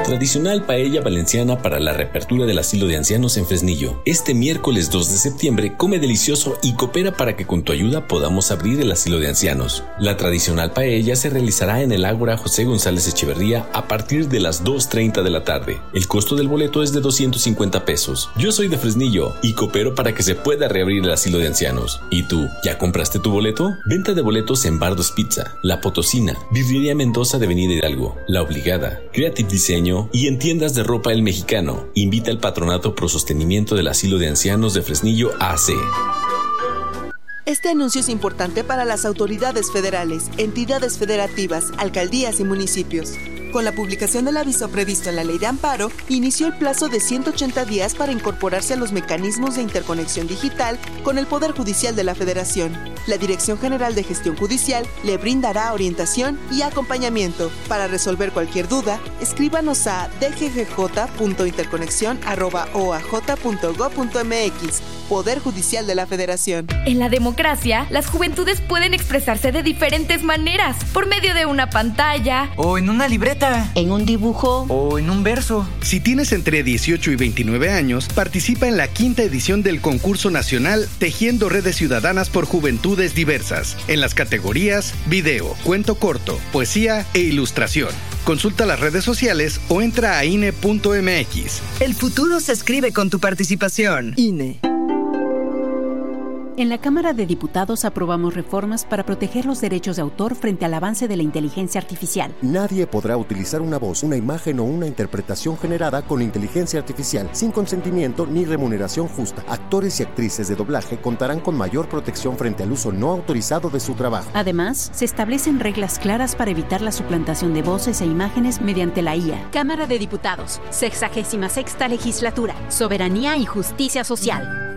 Tradicional paella valenciana para la reapertura del asilo de ancianos en Fresnillo. Este miércoles 2 de septiembre come delicioso y coopera para que con tu ayuda podamos abrir el asilo de ancianos. La tradicional paella se realizará en el Ágora José González Echeverría a partir de las 2:30 de la tarde. El costo del boleto es de 250 pesos. Yo soy de Fresnillo y coopero para que se pueda reabrir el asilo de ancianos. ¿Y tú, ya compraste tu boleto? Venta de boletos en Bardos Pizza, La Potosina, Birrería Mendoza de Avenida Hidalgo, La Obligada, Creative Diseño y en tiendas de ropa El Mexicano. Invita al Patronato Pro Sostenimiento del Asilo de Ancianos de Fresnillo AC. Este anuncio es importante para las autoridades federales, entidades federativas, alcaldías y municipios. Con la publicación del aviso previsto en la Ley de Amparo, inició el plazo de 180 días para incorporarse a los mecanismos de interconexión digital con el Poder Judicial de la Federación. La Dirección General de Gestión Judicial le brindará orientación y acompañamiento. Para resolver cualquier duda, escríbanos a dggj.interconexión@oaj.gov.mx. Poder Judicial de la Federación. En la democracia, las juventudes pueden expresarse de diferentes maneras, por medio de una pantalla, o en una libreta, en un dibujo, o en un verso. Si tienes entre 18 y 29 años, participa en la 5ª edición del concurso nacional Tejiendo Redes Ciudadanas por Juventudes Diversas, en las categorías video, cuento corto, poesía e ilustración. Consulta las redes sociales o entra a INE.mx. El futuro se escribe con tu participación. INE. En la Cámara de Diputados aprobamos reformas para proteger los derechos de autor frente al avance de la inteligencia artificial. Nadie podrá utilizar una voz, una imagen o una interpretación generada con inteligencia artificial sin consentimiento ni remuneración justa. Actores y actrices de doblaje contarán con mayor protección frente al uso no autorizado de su trabajo. Además, se establecen reglas claras para evitar la suplantación de voces e imágenes mediante la IA. Cámara de Diputados, 66ª Legislatura, Soberanía y Justicia Social.